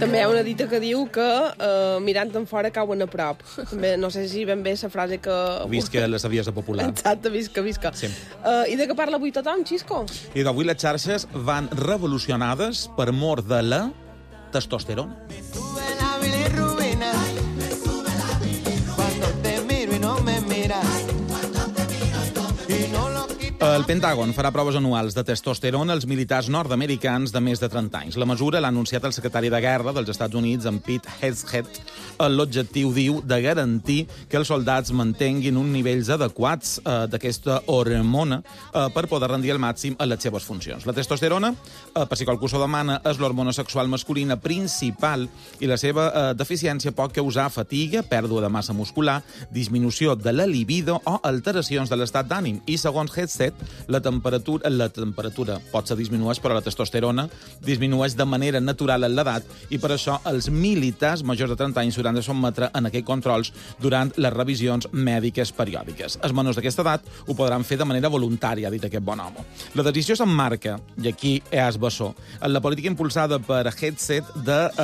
També hi ha una dita que diu que mirant en fora cauen a prop. També, no sé si ben bé la frase que... Visca la saviesa popular. Exacte, visca. Sí. I de què parla avui tothom, Xisco? I d'avui les xarxes van revolucionades per mor de la testosterona. El Pentàgon farà proves anuals de testosterona als militars nord-americans de més de 30 anys. La mesura l'ha anunciat el secretari de Guerra dels Estats Units, en Pete Hegseth. L'objectiu, diu, de garantir que els soldats mantenguin uns nivells adequats d'aquesta hormona per poder rendir al màxim a les seves funcions. La testosterona, per si qualcú s'ho demana, és l'hormona sexual masculina principal i la seva deficiència pot causar fatiga, pèrdua de massa muscular, disminució de la libido o alteracions de l'estat d'ànim. I segons Hegseth, la temperatura potser disminueix, però la testosterona disminueix de manera natural en l'edat i per això els militars majors de 30 anys s'hauran de sotmetre en aquells controls durant les revisions mèdiques periòdiques. Els menors d'aquesta edat ho podran fer de manera voluntària, ha dit aquest bon home. La decisió s'emmarca, i aquí és bessó, en la política impulsada per Hegseth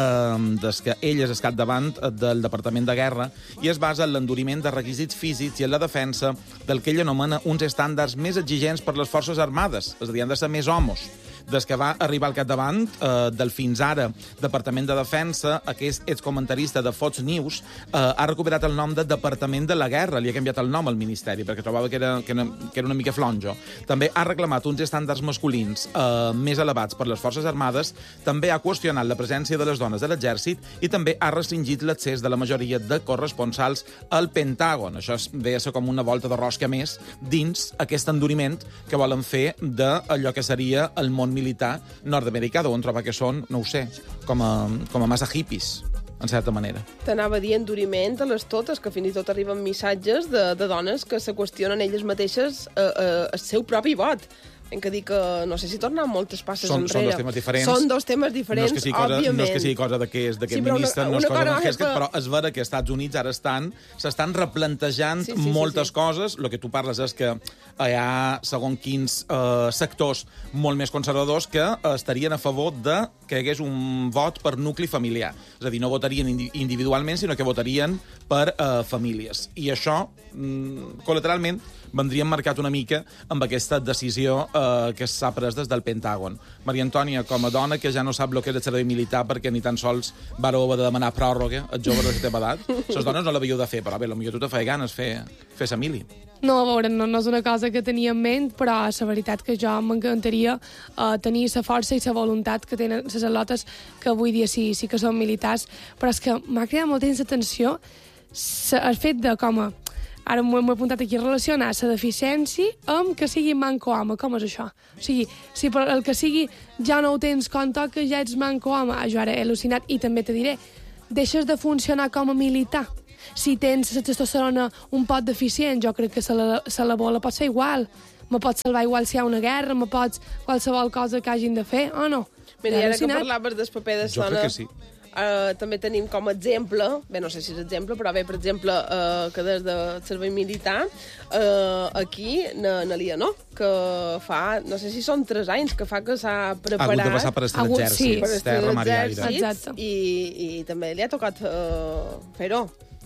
des que ell és el capdavant del Departament de Guerra i es basa en l'enduriment de requisits físics i en la defensa del que ell anomena uns estàndards més exigents per les forces armades, és a dir, han de ser més homes. Des que va arribar al capdavant del fins ara Departament de Defensa, aquest excomentarista de Fox News ha recuperat el nom de Departament de la Guerra, li ha canviat el nom al Ministeri, perquè trobava que era una mica flonjo. També ha reclamat uns estàndards masculins més elevats per les forces armades, també ha qüestionat la presència de les dones de l'exèrcit i també ha restringit l'accés de la majoria de corresponsals al Pentàgon. Això ve a ser com una volta de rosca més dins aquest enduriment que volen fer d'allò que seria el món militar nord-americà, d'on trobar que són, no ho sé, com a massa hippies, en certa manera. T'anava a dir enduriment a les totes, que fins i tot arriben missatges de dones que se qüestionen elles mateixes el seu propi vot. Hem que dir que no sé si tornen moltes passes enrere. Són dos temes diferents. Són dos temes diferents, òbviament. No és que sigui cosa d'aquest ministre, no és cosa d'aquest, però és vera que als Estats Units ara s'estan replantejant moltes coses. El que tu parles és que hi ha, segons quins sectors molt més conservadors que estarien a favor de que hi hagués un vot per nucli familiar. És a dir, no votarien individualment, sinó que votarien per famílies. I això, col·lateralment, vendria marcat una mica amb aquesta decisió que s'ha pres des del Pentàgon. Maria Antònia, com a dona que ja no sap el que és el servei militar perquè ni tan sols vareu haver de demanar pròrroga als joves de la teva edat, les dones no l'havíeu de fer, però bé, potser tu te feia ganes fer sa mili. No, a veure, no és una cosa que tenia en ment, però la veritat que jo m'encantaria tenir la força i la voluntat que tenen les al·lotes que avui dia sí que són militars, però és que m'ha cridat molt temps l'atenció el fet de com a... Ara m'ho he apuntat aquí, relacionar la deficiència amb que sigui manco home. Com és això? O sigui, si per el que sigui ja no ho tens quan toca, ja ets manco home. Jo ara he al·lucinat i també te diré, deixes de funcionar com a militar. Si tens la testosterona un pot deficient, jo crec que la bola pot ser igual. Me pot salvar igual si hi ha una guerra, me pots qualsevol cosa que hagin de fer, o no? Mira, ara que parlaves del paper de dona... Jo crec que sí. També tenim com a exemple, bé, no sé si és exemple, però bé, per exemple, que des del servei militar, aquí, Nalia, no? Que fa, no sé si són 3 anys, que fa que s'ha preparat... Ha hagut de passar per estar l'exèrcit, terra, mar i aire. Exacte. I també li ha tocat fer-ho.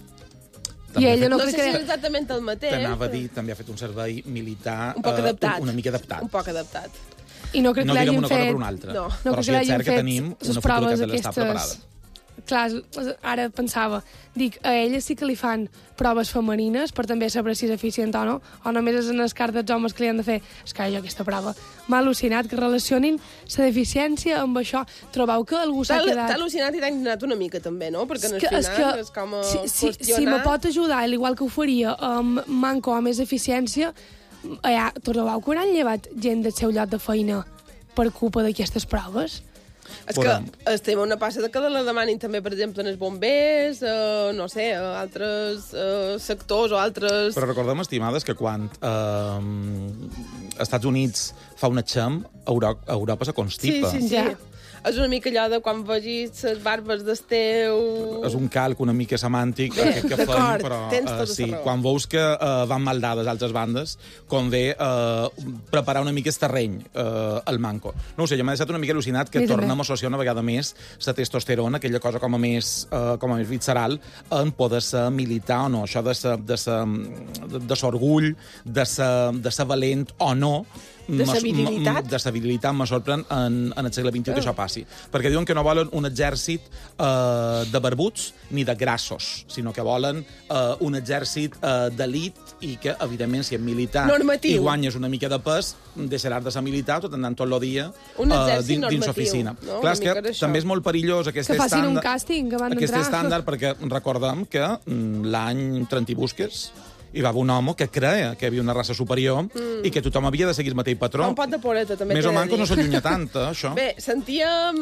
I ella no sé si és exactament el mateix. T'anava a dir, també ha fet un servei militar un poc adaptat. Una mica adaptat. Un poc adaptat. I no crec que l'hagin fet... No diguem una cosa per una altra. No. Però sí que és cert que tenim una futura que ha d'estar preparada. Clar, ara pensava, dic, a ella sí que li fan proves femenines per també saber si és eficient o no, o només és en el cas dels homes que li han de fer. És que jo aquesta prova m'ha al·lucinat que relacionin la deficiència amb això. Trobeu que algú s'ha quedat... T'ha al·lucinat i t'ha indignat una mica també, no? Perquè en el final és com a qüestionar... Si me pot ajudar, igual que ho faria amb manco o més eficiència, trobeu que hauran llevat gent del seu lloc de feina per culpa d'aquestes proves? És que estem a una passa de que la demanin també, per exemple, en els bombers, no sé, altres sectors o altres... Però recordem, estimades, que quan Estats Units fa un exam, Europa se constipa. Sí. És una mica allò de quan vegis les barbes del teu... És un calc una mica semàntic que fem, però sí, quan veus que van mal dades altres bandes, convé preparar una mica el terreny al manco. No ho sé, jo m'he deixat una mica al·lucinat que tornem a associar una vegada més la testosterona, aquella cosa com a més visceral, en poder ser militar o no, això de s'orgull, de ser valent o no, de sa virilitat. De sa virilitat me sorprèn en el segle XXI que això passi. Perquè diuen que no volen un exèrcit de barbuts ni de grassos, sinó que volen un exèrcit d'elit i que, evidentment, si és militar i guanyes una mica de pes, deixaràs de ser militar tot anant tot el dia dins l'oficina. Clar, és que també és molt perillós aquest estàndard. Que facin un càsting abans d'entrar. Aquest estàndard, perquè recordem que l'any 30 i busques hi va haver un home que creia que hi havia una raça superior i que tothom havia de seguir el mateix patró. Un pot de poreta, també. Més o manco no s'allunya tant, això. Bé, sentíem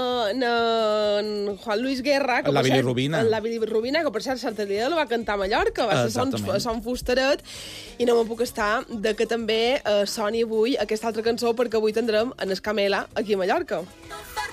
en Juan Luis Guerra... La bilirrubina. La bilirrubina, que per cert Santa Lídia la va cantar a Mallorca, va ser Son Fustaret, i no me'n puc estar de que també soni avui aquesta altra cançó, perquè avui tindrem en Escamela aquí a Mallorca.